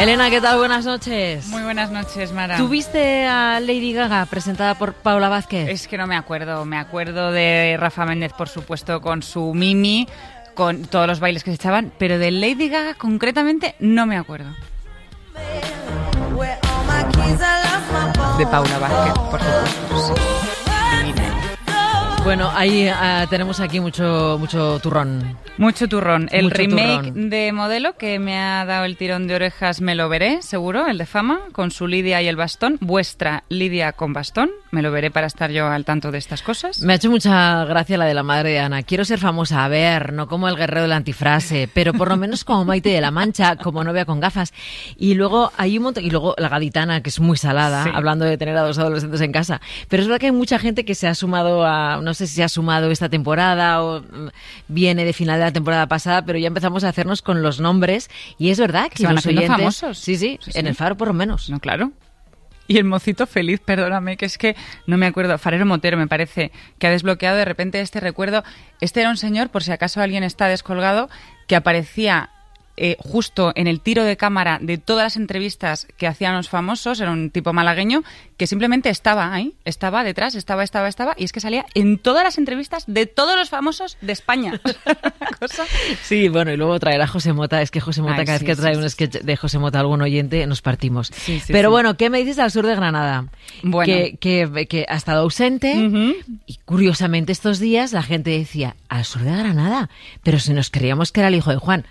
Elena, ¿qué tal? Buenas noches. Muy buenas noches, Mara. ¿Tuviste a Lady Gaga presentada por Paula Vázquez? Es que no me acuerdo. Me acuerdo de Rafa Méndez, por supuesto, con su Mimi, con todos los bailes que se echaban, pero de Lady Gaga concretamente no me acuerdo. De Paula Vázquez, por supuesto. Sí. Bueno, ahí tenemos aquí mucho turrón. Mucho turrón. El Mucho remake turrón. de Modelo, que me ha dado el tirón de orejas, me lo veré, seguro, el de Fama, con su Lidia y el bastón. Vuestra Lidia con bastón. Me lo veré para estar yo al tanto de estas cosas. Me ha hecho mucha gracia la de la madre de Ana. Quiero ser famosa, a ver, no como el guerrero de la antifrase, pero por lo menos como Maite de la Mancha, como novia con gafas. Y luego hay un montón, y luego la gaditana, que es muy salada, Sí. hablando de tener a dos adolescentes en casa. Pero es verdad que hay mucha gente que se ha sumado no sé si se ha sumado esta temporada o viene de final de la temporada pasada, pero ya empezamos a hacernos con los nombres y es verdad que Se van los haciendo oyentes, famosos. Sí, Sí, en sí. el Faro por lo menos. No, claro. Y el mocito feliz, perdóname, que es que no me acuerdo. Farero Motero, me parece, que ha desbloqueado de repente este recuerdo. Este era un señor, por si acaso alguien está descolgado, que aparecía justo en el tiro de cámara de todas las entrevistas que hacían los famosos. Era un tipo malagueño que simplemente estaba ahí, estaba detrás, estaba, y es que salía en todas las entrevistas de todos los famosos de España. Cosa. Sí, bueno, y luego traer a José Mota. Es que José Mota, Ay, cada sí, vez que trae sí, un sí, sketch de José Mota a algún oyente, nos partimos. Sí, sí, Pero sí. bueno, ¿qué me dices al sur de Granada? Bueno. Que ha estado ausente Ujú. y curiosamente estos días la gente decía, al sur de Granada, pero si nos creíamos que era el hijo de Juan.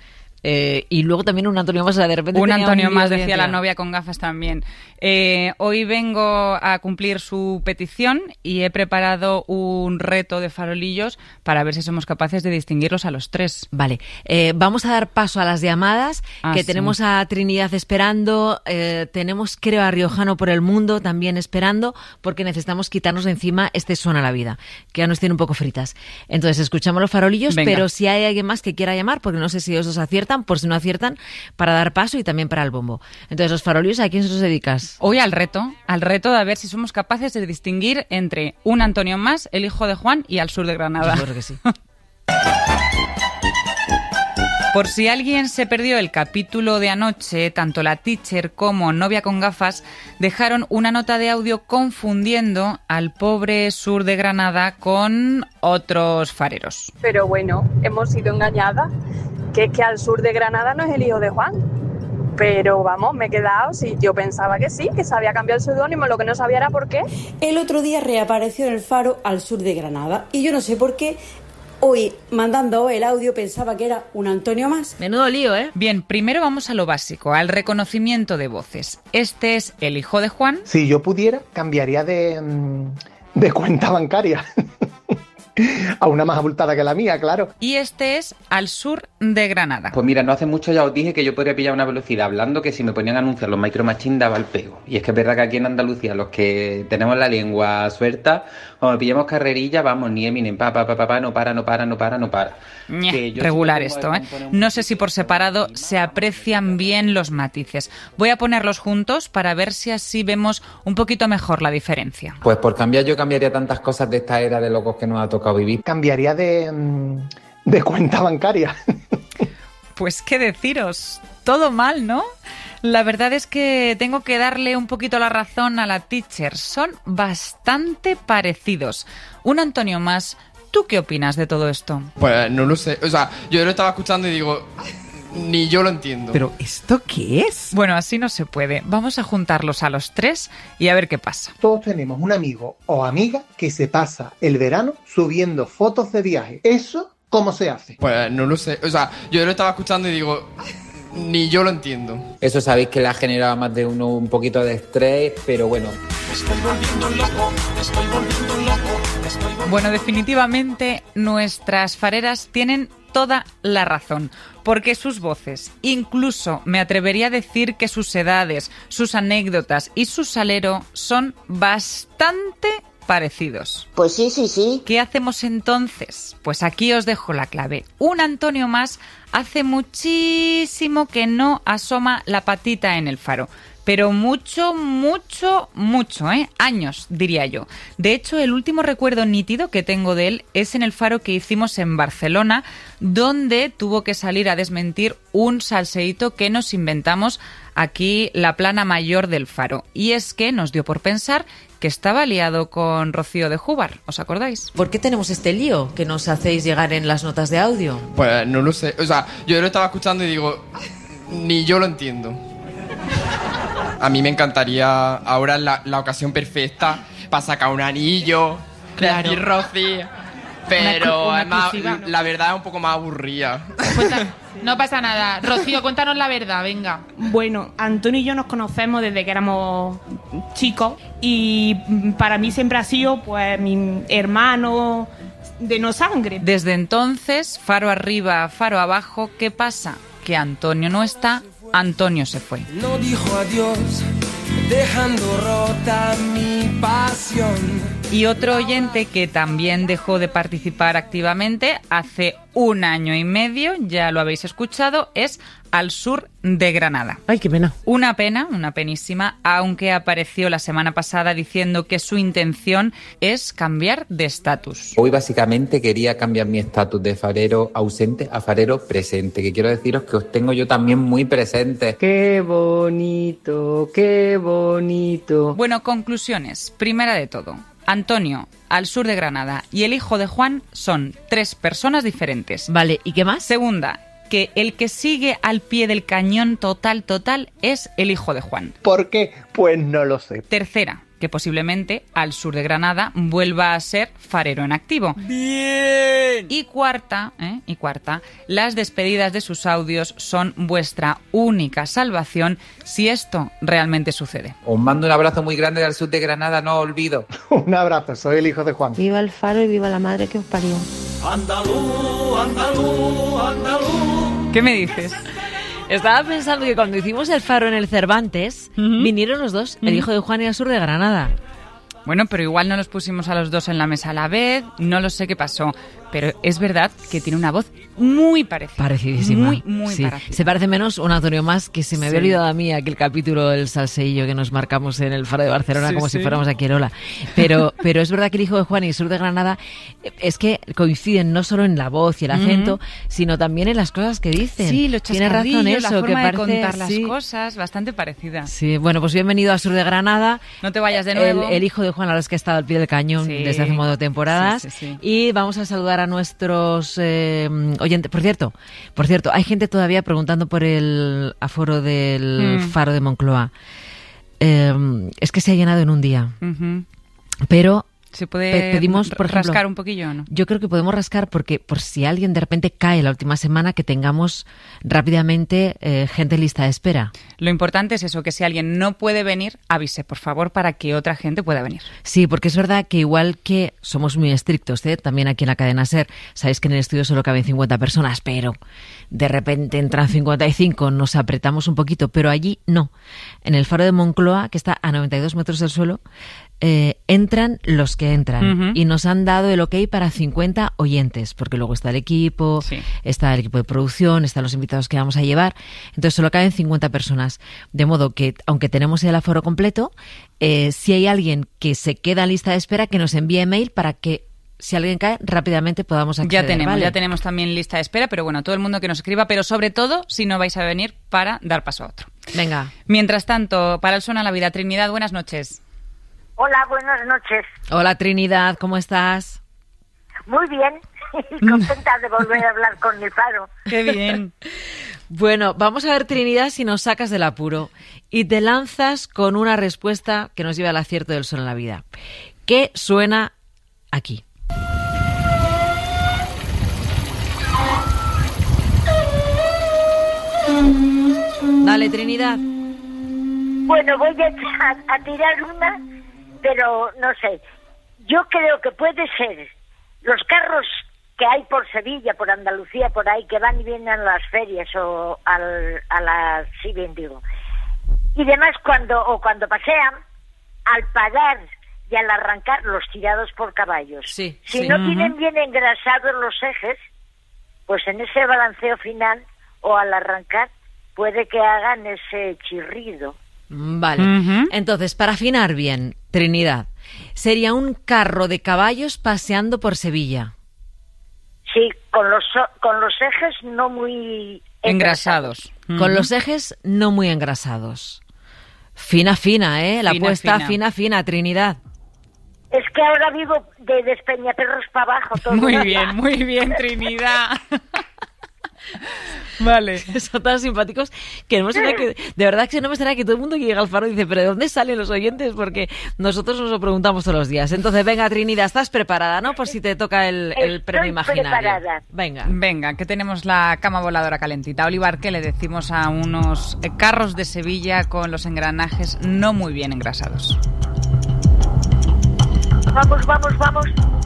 Y luego también un Antonio más, o sea, de repente Un tenía Antonio lío más, de decía la identidad. novia con gafas también. Hoy vengo a cumplir su petición y he preparado un reto de farolillos para ver si somos capaces de distinguirlos a los tres. Vale, vamos a dar paso a las llamadas, que Sí. tenemos a Trinidad esperando, tenemos creo a Riojano por el mundo también esperando, porque necesitamos quitarnos de encima este Suena la Vida, que ya nos tiene un poco fritas. Entonces escuchamos los farolillos, Venga. pero si hay alguien más que quiera llamar, porque no sé si ellos aciertan, por si no aciertan, para dar paso y también para el bombo. Entonces los farolillos, ¿a quién se los dedicas? Hoy al reto de ver si somos capaces de distinguir entre un Antonio más, el hijo de Juan, y al sur de Granada. Yo creo que sí. Por si alguien se perdió el capítulo de anoche, tanto la teacher como novia con gafas dejaron una nota de audio confundiendo al pobre sur de Granada con otros fareros. Pero bueno, hemos sido engañadas, que es que al sur de Granada no es el hijo de Juan. Pero vamos, me he quedado, sí, yo pensaba que sí, que se había cambiado el seudónimo, lo que no sabía era por qué. El otro día reapareció en el Faro al sur de Granada y yo no sé por qué hoy, mandando el audio, pensaba que era un Antonio más. Menudo lío, ¿eh? Bien, primero vamos a lo básico, al reconocimiento de voces. Este es el hijo de Juan. Si yo pudiera, cambiaría de cuenta bancaria a una más abultada que la mía, claro. Y este es al sur de Granada. Pues mira, no hace mucho ya os dije que yo podría pillar una velocidad hablando que si me ponían a anunciar los Micro Machine daba el pego. Y es que es verdad que aquí en Andalucía los que tenemos la lengua suelta, cuando pillamos carrerilla, vamos, ni Eminem, no para. Ñe, Que yo regular sí que tengo esto, que ¿eh? componer un No sé si por poquito separado encima. se aprecian bien los matices. Voy a ponerlos juntos para ver si así vemos un poquito mejor la diferencia. Pues por cambiar yo cambiaría tantas cosas de esta era de locos que nos ha tocado vivir. Cambiaría de cuenta bancaria. Pues qué deciros, todo mal, ¿no? La verdad es que tengo que darle un poquito la razón a la teacher. Son bastante parecidos. Un Antonio más, ¿tú qué opinas de todo esto? Pues no lo sé. O sea, yo lo estaba escuchando y digo, ni yo lo entiendo. ¿Pero esto qué es? Bueno, así no se puede. Vamos a juntarlos a los tres y a ver qué pasa. Todos tenemos un amigo o amiga que se pasa el verano subiendo fotos de viaje. ¿Eso cómo se hace? Pues no lo sé. O sea, yo lo estaba escuchando y digo, ni yo lo entiendo. Eso sabéis que le ha generado a más de uno un poquito de estrés, pero bueno. Bueno, definitivamente nuestras fareras tienen toda la razón, porque sus voces, incluso me atrevería a decir que sus edades, sus anécdotas y su salero son bastante parecidos. Pues sí. ¿Qué hacemos entonces? Pues aquí os dejo la clave. Un Antonio más hace muchísimo que no asoma la patita en el Faro. pero mucho, años, diría yo. De hecho, el último recuerdo nítido que tengo de él es en el faro que hicimos en Barcelona, donde tuvo que salir a desmentir un salseíto que nos inventamos aquí, la plana mayor del faro. Y es que nos dio por pensar que estaba liado con Rocío de Júbar, ¿os acordáis? ¿Por qué tenemos este lío que nos hacéis llegar en las notas de audio? Pues no lo sé. O sea, yo lo estaba escuchando y digo, ni yo lo entiendo. A mí me encantaría ahora la ocasión perfecta para sacar un anillo, Claro. decir Rocío. Pero Una además, exclusiva, ¿no? la verdad es un poco más aburrida. No pasa nada. Rocío, cuéntanos la verdad, venga. Bueno, Antonio y yo nos conocemos desde que éramos chicos y para mí siempre ha sido pues mi hermano de no sangre. Desde entonces, faro arriba, faro abajo, ¿qué pasa? Que Antonio no está, Antonio se fue. No dijo adiós, dejando rota mi pasión. Y otro oyente que también dejó de participar activamente hace 1 año y medio, ya lo habéis escuchado, es Al Sur de Granada. Ay, qué pena. Una pena, una penísima, aunque apareció la semana pasada diciendo que su intención es cambiar de estatus. Hoy básicamente quería cambiar mi estatus de farero ausente a farero presente, que quiero deciros que os tengo yo también muy presente. Qué bonito, qué bonito. Bueno, conclusiones. Primera de todo, Antonio, Al Sur de Granada, y el hijo de Juan son 3 personas diferentes. Vale, ¿y qué más? Segunda, que el que sigue al pie del cañón total es el hijo de Juan. ¿Por qué? Pues no lo sé. Tercera, que posiblemente Al Sur de Granada vuelva a ser farero en activo. ¡Bien! Y cuarta, las despedidas de sus audios son vuestra única salvación si esto realmente sucede. Os mando un abrazo muy grande del sur de Granada, no os olvido. Un abrazo, soy el hijo de Juan. Viva el faro y viva la madre que os parió. Andaluz, andaluz, andaluz. ¿Qué me dices? Estaba pensando que cuando hicimos el faro en el Cervantes, vinieron los dos, el hijo de Juan y Al Sur de Granada. Bueno, pero igual no los pusimos a los dos en la mesa a la vez, no lo sé qué pasó, pero es verdad que tiene una voz muy parecida. Parecidísima. Muy sí. parecida. Se parece menos un Antonio más, que se me había Sí. olvidado a mí aquel capítulo del salseillo que nos marcamos en el Faro de Barcelona, Sí, como sí. si fuéramos a Quirola. Pero es verdad que el hijo de Juan y el Sur de Granada es que coinciden no solo en la voz y el acento, sino también en las cosas que dicen. Sí, los Tiene razón chascarrillos, eso, la forma que de parece, contar las sí. cosas, bastante parecida. Sí, bueno, pues bienvenido al Sur de Granada. No te vayas de nuevo. El hijo de Juan, la verdad es que ha estado al pie del cañón Sí. desde hace un montón de temporadas. Sí. Y vamos a saludar a nuestros oyentes. Por cierto, hay gente todavía preguntando por el aforo del Faro de Moncloa. Es que se ha llenado en un día. Ujú. Pero ¿Se puede pedimos, por ejemplo, rascar un poquillo o no? yo creo que podemos rascar porque por si alguien de repente cae la última semana, que tengamos rápidamente gente en lista de espera. Lo importante es eso, que si alguien no puede venir, avise, por favor, para que otra gente pueda venir. Sí, porque es verdad que igual que somos muy estrictos, también aquí en la cadena SER, sabéis que en el estudio solo caben 50 personas, pero de repente entran 55, nos apretamos un poquito, pero allí no. En el Faro de Moncloa, que está a 92 metros del suelo, entran los que entran y nos han dado el ok para 50 oyentes, porque luego está el equipo, está el equipo de producción, están los invitados que vamos a llevar, entonces solo caben 50 personas, de modo que aunque tenemos el aforo completo, si hay alguien que se queda en lista de espera, que nos envíe email para que si alguien cae, rápidamente podamos acceder. Ya tenemos también lista de espera, pero bueno, todo el mundo que nos escriba, pero sobre todo si no vais a venir para dar paso a otro. Venga. Mientras tanto, para el Suena la Vida, Trinidad, buenas noches. Hola, buenas noches. Hola Trinidad, ¿cómo estás? Muy bien, contenta de volver a hablar con el Faro. Qué bien. Bueno, vamos a ver, Trinidad, si nos sacas del apuro y te lanzas con una respuesta que nos lleve al acierto del Suena la Vida. ¿Qué suena aquí? Dale, Trinidad. Bueno, voy a tirar una, pero no sé. Yo creo que puede ser los carros que hay por Sevilla, por Andalucía, por ahí, que van y vienen a las ferias o a las... Sí, bien digo. Y demás, cuando pasean, al parar y al arrancar, los tirados por caballos. Sí, si no tienen bien engrasados los ejes, pues en ese balanceo final o al arrancar puede que hagan ese chirrido. Vale. Entonces, para afinar bien, Trinidad, sería un carro de caballos paseando por Sevilla. Sí, con los ejes no muy engrasados. Con los ejes no muy engrasados. Fina, ¿eh? La apuesta fina, Trinidad. Es que ahora vivo de Despeñaperros para abajo. Todo muy bien, Trinidad. Vale. Son tan simpáticos que no me extraña que, de verdad que no me extraña que todo el mundo que llega al Faro dice, ¿pero de dónde salen los oyentes? Porque nosotros nos lo preguntamos todos los días. Entonces, venga, Trinidad, estás preparada, ¿no? Por si te toca el premio imaginario. Preparada. Venga, que tenemos la cama voladora calentita. Olivar, ¿qué le decimos a unos carros de Sevilla con los engranajes no muy bien engrasados? Vamos.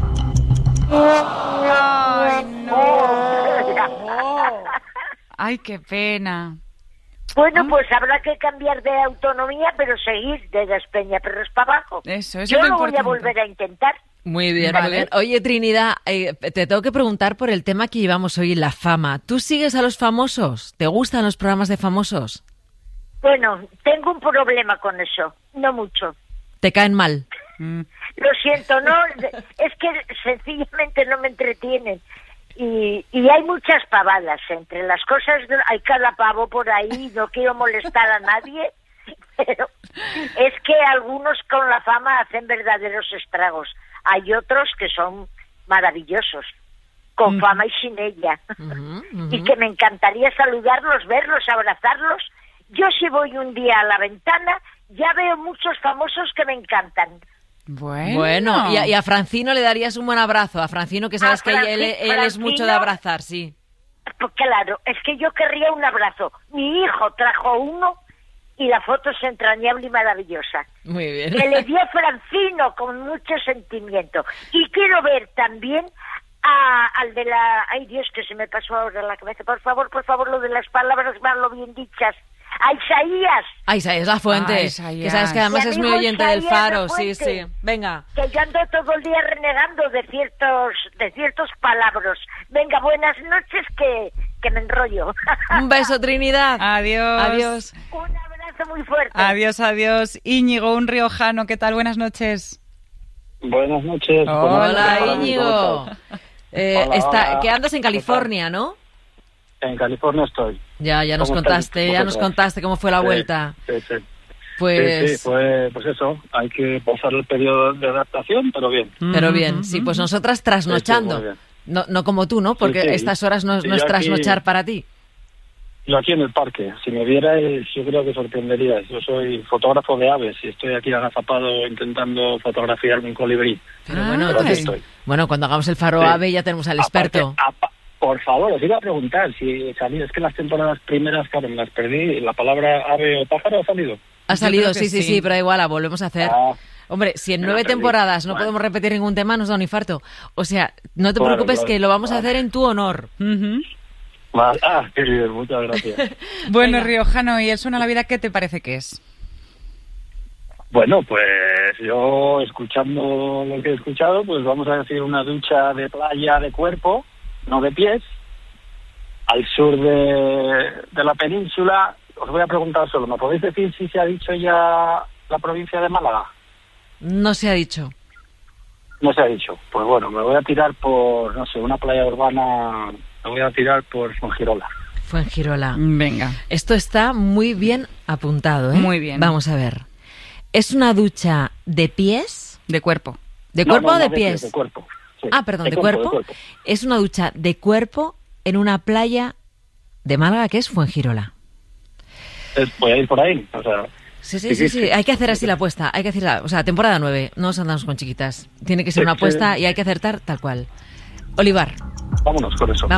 ¡Ay, no! ¡Ay, qué pena! Bueno, pues habrá que cambiar de autonomía, pero seguir de Despeñaperros para abajo. Eso Yo es lo lo voy a importante. volver a intentar. Muy bien, muy bien. Oye, Trinidad, te tengo que preguntar por el tema que llevamos hoy, la fama. ¿Tú sigues a los famosos? ¿Te gustan los programas de famosos? Bueno, tengo un problema con eso, no mucho. ¿Te caen mal? Lo siento, no, es que sencillamente no me entretienen. Y hay muchas pavadas entre las cosas, hay cada pavo por ahí, no quiero molestar a nadie, pero es que algunos con la fama hacen verdaderos estragos. Hay otros que son maravillosos, con fama y sin ella, y que me encantaría saludarlos, verlos, abrazarlos. Yo si voy un día a la ventana, ya veo muchos famosos que me encantan. Bueno, y a Francino le darías un buen abrazo. A Francino, que sabes que él es mucho de abrazar, sí. Pues claro, es que yo querría un abrazo. Mi hijo trajo uno y la foto es entrañable y maravillosa. Muy bien. Que le dio Francino con mucho sentimiento. Y quiero ver también al de la... Ay, Dios, que se me pasó ahora la cabeza. Por favor, lo de las palabras más lo bien dichas. ¡A Isaías! A Isaías Lafuente, que sabes que además es muy oyente del Faro, sí. Venga. Que yo ando todo el día renegando de ciertos palabras. Venga, buenas noches, que me enrollo. Un beso, Trinidad. Adiós. Un abrazo muy fuerte. Adiós. Íñigo, un riojano, ¿qué tal? Buenas noches. Buenas noches. Hola, Íñigo. Que andas en California, ¿no? En California estoy. Ya nos contaste cómo fue la vuelta. Sí. Pues... pues eso, hay que pasar el periodo de adaptación, pero bien. Pero bien, sí, pues nosotras trasnochando. Sí, no como tú, ¿no? Porque estas horas no es trasnochar para ti. Yo aquí en el parque, si me vierais, yo creo que sorprenderíais. Yo soy fotógrafo de aves y estoy aquí agazapado intentando fotografiarme en colibrí. Pero aquí estoy. Bueno, cuando hagamos el Faro Ave ya tenemos al experto. Por favor, os iba a preguntar si salía, es que las temporadas primeras, claro, me las perdí. ¿La palabra ave o pájaro ha salido? Ha salido, sí, pero igual la volvemos a hacer. Hombre, si en 9 temporadas no podemos repetir ningún tema, nos da un infarto. O sea, no te preocupes, que lo vamos a hacer en tu honor. Qué bien, muchas gracias. Bueno, riojano, ¿y el Suena la Vida qué te parece que es? Bueno, pues yo, escuchando lo que he escuchado, pues vamos a decir una ducha de playa de cuerpo, no de pies, al sur de la península. Os voy a preguntar solo, ¿me podéis decir si se ha dicho ya la provincia de Málaga? No se ha dicho. No se ha dicho. Pues bueno, me voy a tirar por, no sé, una playa urbana, me voy a tirar por Fuengirola. Fuengirola. Venga. Esto está muy bien apuntado, ¿eh? Muy bien. Vamos a ver. ¿Es una ducha de pies? De cuerpo. ¿De cuerpo o de pies? Pies, de cuerpo. Sí. Perdón, ¿de cuerpo? Es una ducha de cuerpo en una playa de Málaga que es Fuengirola. Voy a ir por ahí, o sea... Sí. Hay que hacer así la apuesta. Hay que hacerla, o sea, temporada 9. No nos andamos con chiquitas. Tiene que ser una apuesta y hay que acertar tal cual. Olivar. Vámonos con eso.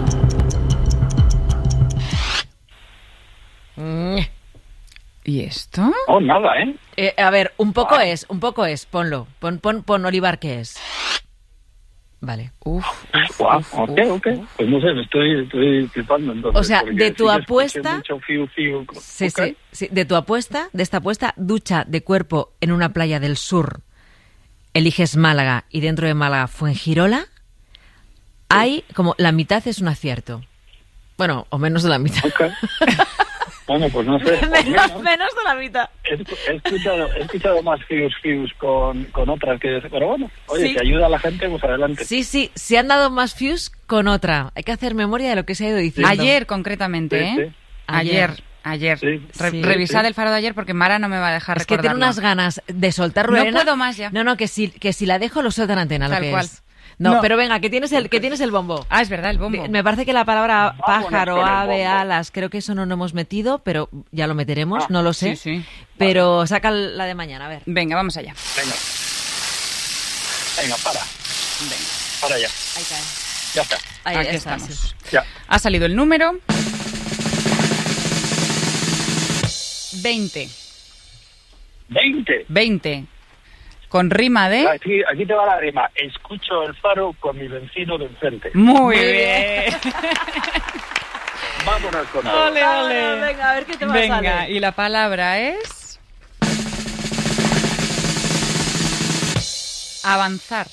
¿Y esto? Oh, nada, ¿eh? A ver, un poco es. Ponlo. Pon Olivar, ¿qué es? Vale. Ok. Pues no sé, me estoy flipando entonces. O sea, de tu apuesta... Sí. De tu apuesta, de esta apuesta, ducha de cuerpo en una playa del sur, eliges Málaga y dentro de Málaga Fuengirola, hay como la mitad es un acierto. Bueno, o menos de la mitad. Okay. Bueno, pues no sé. menos de la mitad. He escuchado más fius con otras que... Pero bueno, oye, ¿Sí? que ayuda a la gente, pues adelante. Sí, se han dado más views con otra. Hay que hacer memoria de lo que se ha ido diciendo. Ayer, concretamente, Sí, ¿eh? sí. Ayer. Sí. Revisad el faro de ayer porque Mara no me va a dejar Es que recordarlo. tiene unas ganas de soltar No Lorena. puedo más ya. No, que si la dejo lo suelta en antena, Tal lo que cual. es. No, No. pero venga, que tienes el bombo. Ah, es verdad, el bombo. Me parece que la palabra pájaro, con el ave, bombo. alas, creo que eso no lo hemos metido, pero ya lo meteremos, Ah, no lo sé. sí. Pero saca la de mañana, a ver. Venga, vamos allá. Venga, para. Para ya. Ahí cae. Ya está. Ahí Aquí está, estamos. sí. Ya. Ha salido el número 20. 20. Con rima de... Aquí te va la rima. Escucho el faro con mi vecino de enfrente. Muy bien. Vámonos con todo. Ole, ole. Venga, a ver qué te va a Venga, salir. y la palabra es... Avanzar.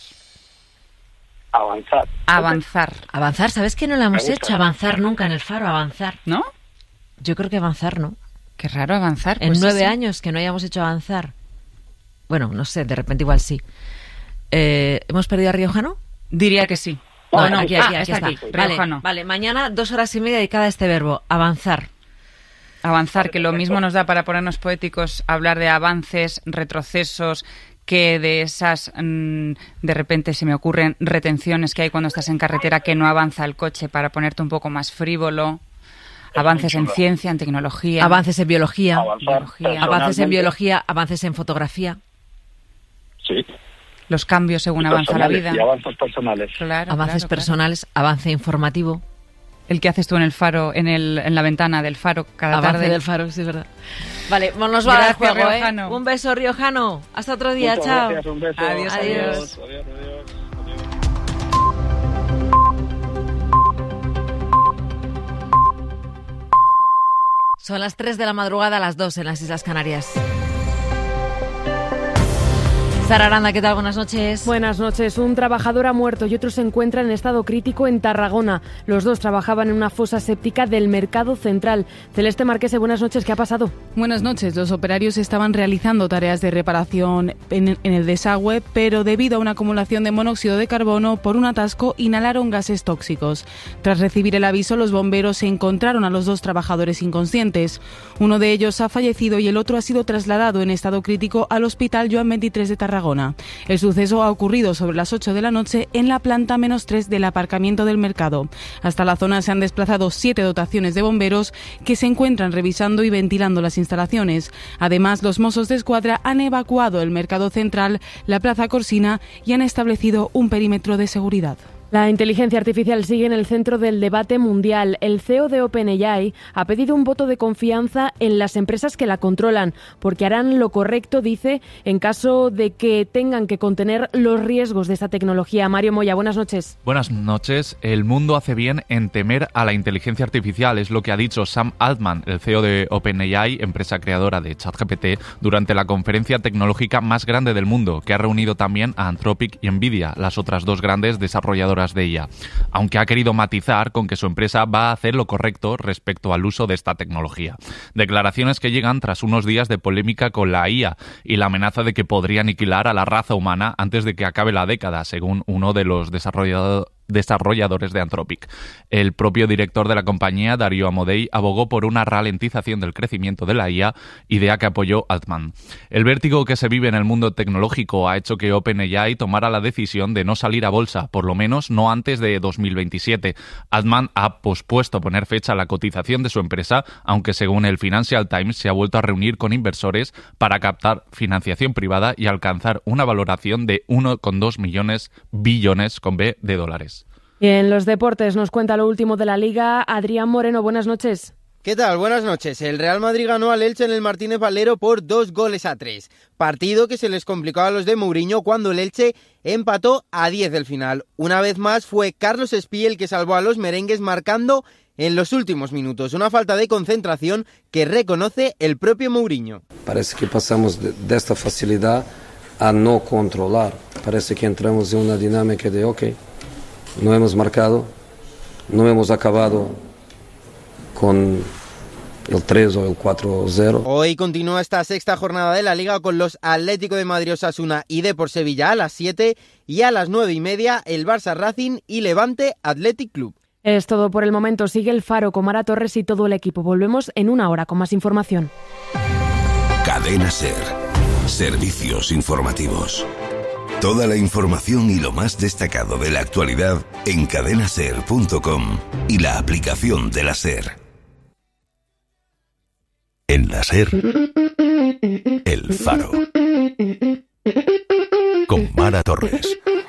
Avanzar, ¿sabes que no lo hemos Me gusta. hecho? Avanzar nunca en el faro, avanzar. ¿No? Yo creo que avanzar no. Qué raro avanzar. En pues 9 sí. años que no hayamos hecho avanzar. Bueno, no sé, de repente igual sí. ¿Hemos perdido a Riojano? Diría que sí. No, aquí está está. aquí. Vale, Riojano. vale, mañana 2 horas y media dedicada a este verbo, avanzar. Avanzar, que lo mismo nos da para ponernos poéticos hablar de avances, retrocesos, que de esas, de repente se me ocurren retenciones que hay cuando estás en carretera que no avanza el coche, para ponerte un poco más frívolo. Avances en ciencia, en tecnología. Avances en biología. Avanzar Avances en biología, avances en fotografía. Sí. Los cambios según avanza la vida. Y avances personales. Claro, Avances claro, personales, avance informativo. claro. El que haces tú en el faro, en la ventana del faro cada Avance tarde. del faro, sí, es verdad. Vale, nos va a dar Gracias, juego, Riojano. Un beso, Riojano. Hasta otro día, Muchas chao. gracias, un beso. Adiós, adiós. Adiós. Son las 3 de la madrugada, las 2 en las Islas Canarias. Sara Aranda, ¿qué tal? Buenas noches. Buenas noches. Un trabajador ha muerto y otro se encuentra en estado crítico en Tarragona. Los dos trabajaban en una fosa séptica del Mercado Central. Celeste Marquese, buenas noches. ¿Qué ha pasado? Buenas noches. Los operarios estaban realizando tareas de reparación en el desagüe, pero debido a una acumulación de monóxido de carbono por un atasco, inhalaron gases tóxicos. Tras recibir el aviso, los bomberos se encontraron a los dos trabajadores inconscientes. Uno de ellos ha fallecido y el otro ha sido trasladado en estado crítico al Hospital Joan 23 de Tarragona. El suceso ha ocurrido sobre las 8 de la noche en la planta -3 del aparcamiento del mercado. Hasta la zona se han desplazado 7 dotaciones de bomberos que se encuentran revisando y ventilando las instalaciones. Además, los Mossos de Escuadra han evacuado el Mercado Central, la Plaza Corsina y han establecido un perímetro de seguridad. La inteligencia artificial sigue en el centro del debate mundial. El CEO de OpenAI ha pedido un voto de confianza en las empresas que la controlan, porque harán lo correcto, dice, en caso de que tengan que contener los riesgos de esta tecnología. Mario Moya, buenas noches. Buenas noches. El mundo hace bien en temer a la inteligencia artificial, es lo que ha dicho Sam Altman, el CEO de OpenAI, empresa creadora de ChatGPT, durante la conferencia tecnológica más grande del mundo, que ha reunido también a Anthropic y Nvidia, las otras dos grandes desarrolladoras de ella, aunque ha querido matizar con que su empresa va a hacer lo correcto respecto al uso de esta tecnología. Declaraciones que llegan tras unos días de polémica con la IA y la amenaza de que podría aniquilar a la raza humana antes de que acabe la década, según uno de los desarrolladores de Anthropic. El propio director de la compañía, Dario Amodei, abogó por una ralentización del crecimiento de la IA, idea que apoyó Altman. El vértigo que se vive en el mundo tecnológico ha hecho que OpenAI tomara la decisión de no salir a bolsa, por lo menos no antes de 2027. Altman ha pospuesto poner fecha a la cotización de su empresa, aunque según el Financial Times se ha vuelto a reunir con inversores para captar financiación privada y alcanzar una valoración de 1,2 billones con B de dólares. Y en los deportes nos cuenta lo último de la Liga. Adrián Moreno, buenas noches. ¿Qué tal? Buenas noches. El Real Madrid ganó al Elche en el Martínez Valero por 2-3. Partido que se les complicó a los de Mourinho cuando el Elche empató a 10 del final. Una vez más fue Carlos Espí el que salvó a los merengues marcando en los últimos minutos. Una falta de concentración que reconoce el propio Mourinho. Parece que pasamos de esta facilidad a no controlar. Parece que entramos en una dinámica de ok, no hemos marcado, no hemos acabado con el 3 o el 4-0. Hoy continúa esta sexta jornada de la Liga con los Atlético de Madrid, Osasuna y Depor Sevilla a las 7 y a las 9:30 el Barça Racing y Levante Athletic Club. Es todo por el momento. Sigue el Faro con Mara Torres y todo el equipo. Volvemos en una hora con más información. Cadena SER. Servicios informativos. Toda la información y lo más destacado de la actualidad en cadenaser.com y la aplicación de la SER. En la SER, El Faro. Con Mara Torres.